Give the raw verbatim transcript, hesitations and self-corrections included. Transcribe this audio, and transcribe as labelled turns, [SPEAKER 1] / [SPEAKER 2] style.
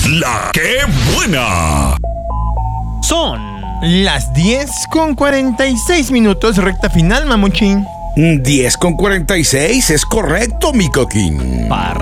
[SPEAKER 1] La que buena.
[SPEAKER 2] Son
[SPEAKER 3] las diez con cuarenta y seis minutos, recta final, mamuchín.
[SPEAKER 1] diez con cuarenta y seis, es correcto, mi coquín.
[SPEAKER 2] Par